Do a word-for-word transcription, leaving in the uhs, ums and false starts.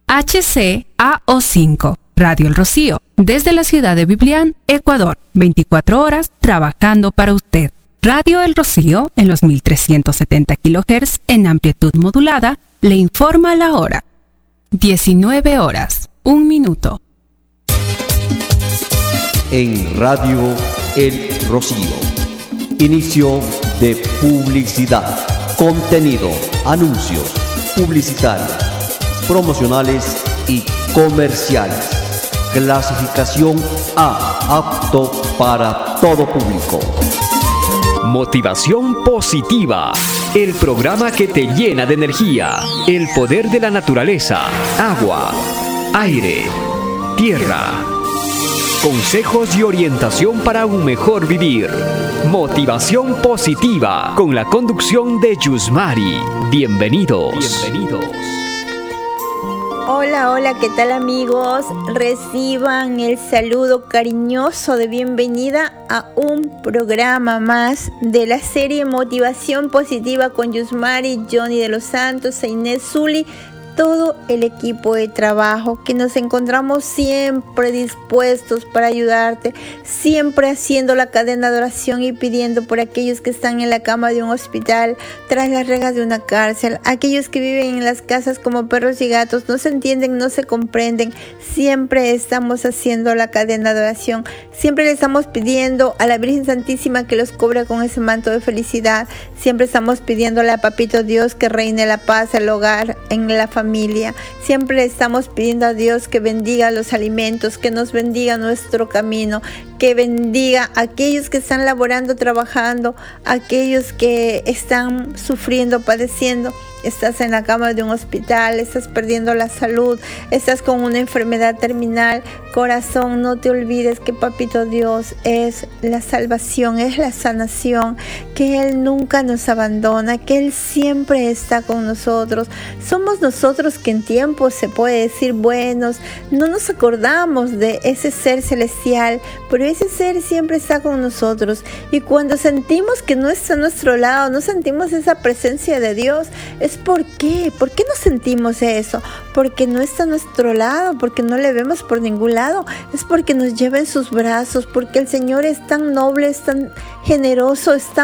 H C A O cinco, Radio El Rocío, desde la ciudad de Biblián, Ecuador, veinticuatro horas trabajando para usted. Radio El Rocío, en los mil trescientos setenta kilohertz en amplitud modulada, le informa la hora. diecinueve horas, un minuto. En Radio El Rocío, inicio de publicidad, contenido, anuncios publicitarios, promocionales y comerciales. Clasificación A, apto para todo público. Motivación positiva, el programa que te llena de energía, el poder de la naturaleza, agua, aire, tierra. Consejos y orientación para un mejor vivir. Motivación positiva, con la conducción de Yusmari. Bienvenidos. Bienvenidos. Hola, hola, ¿qué tal amigos? Reciban el saludo cariñoso de bienvenida a un programa más de la serie Motivación Positiva con Yusmari, Johnny de los Santos e Inés Zuli, todo el equipo de trabajo, que nos encontramos siempre dispuestos para ayudarte, siempre haciendo la cadena de oración y pidiendo por aquellos que están en la cama de un hospital, tras las rejas de una cárcel, aquellos que viven en las casas como perros y gatos, no se entienden, no se comprenden. Siempre estamos haciendo la cadena de oración, siempre le estamos pidiendo a la Virgen Santísima que los cubra con ese manto de felicidad, siempre estamos pidiéndole a Papito Dios que reine la paz, el hogar, en la familia. Familia. Siempre le estamos pidiendo a Dios que bendiga los alimentos, que nos bendiga nuestro camino, que bendiga a aquellos que están laborando, trabajando, aquellos que están sufriendo, padeciendo. Estás en la cama de un hospital, estás perdiendo la salud, estás con una enfermedad terminal. Corazón, no te olvides que Papito Dios es la salvación, es la sanación, que Él nunca nos abandona, que Él siempre está con nosotros. Somos nosotros que en tiempos se puede decir buenos, no nos acordamos de ese ser celestial, pero ese ser siempre está con nosotros. Y cuando sentimos que no está a nuestro lado, no sentimos esa presencia de Dios, es ¿por qué? ¿Por qué no sentimos eso? Porque no está a nuestro lado, porque no le vemos por ningún lado. Es porque nos lleva en sus brazos, porque el Señor es tan noble, es tan generoso, es tan